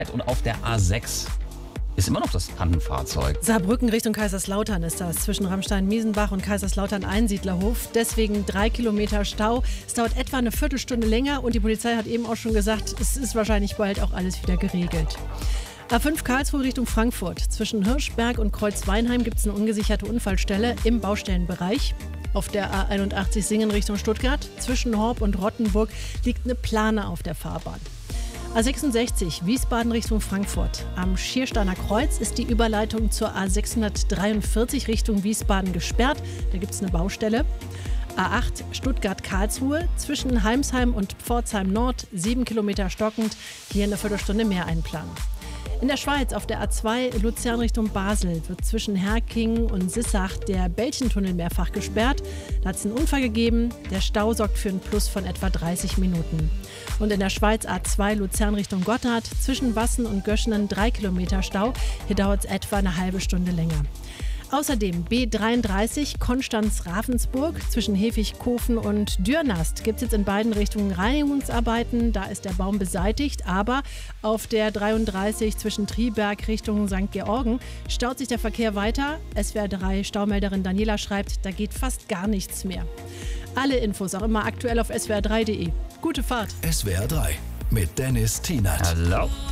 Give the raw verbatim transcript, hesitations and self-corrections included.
Und auf der A sechs ist immer noch das Pannenfahrzeug. Saarbrücken Richtung Kaiserslautern ist das, zwischen Ramstein-Miesenbach und Kaiserslautern-Einsiedlerhof. Deswegen drei Kilometer Stau. Es dauert etwa eine Viertelstunde länger und die Polizei hat eben auch schon gesagt, es ist wahrscheinlich bald auch alles wieder geregelt. A fünf Karlsruhe Richtung Frankfurt. Zwischen Hirschberg und Kreuzweinheim gibt es eine ungesicherte Unfallstelle im Baustellenbereich. Auf der A einundachtzig Singen Richtung Stuttgart. Zwischen Horb und Rottenburg liegt eine Plane auf der Fahrbahn. A sechsundsechzig Wiesbaden Richtung Frankfurt. Am Schiersteiner Kreuz ist die Überleitung zur A sechshundertdreiundvierzig Richtung Wiesbaden gesperrt. Da gibt es eine Baustelle. A acht Stuttgart-Karlsruhe. Zwischen Heimsheim und Pforzheim Nord sieben Kilometer stockend. Hier eine Viertelstunde mehr einplanen. In der Schweiz auf der A zwei Luzern Richtung Basel wird zwischen Herking und Sissach der Belchentunnel mehrfach gesperrt. Da hat es einen Unfall gegeben. Der Stau sorgt für einen Plus von etwa dreißig Minuten. Und in der Schweiz A zwei Luzern Richtung Gotthard zwischen Wassen und Göschenen drei Kilometer Stau. Hier dauert es etwa eine halbe Stunde länger. Außerdem B dreiunddreißig Konstanz-Ravensburg zwischen Hefigkofen und Dürnast gibt es jetzt in beiden Richtungen Reinigungsarbeiten. Da ist der Baum beseitigt, aber auf der dreiunddreißig zwischen Triberg Richtung Sankt Georgen staut sich der Verkehr weiter. S W R drei Staumelderin Daniela schreibt, da geht fast gar nichts mehr. Alle Infos auch immer aktuell auf S W R drei punkt de. Gute Fahrt. S W R drei mit Dennis Tienert. Hallo.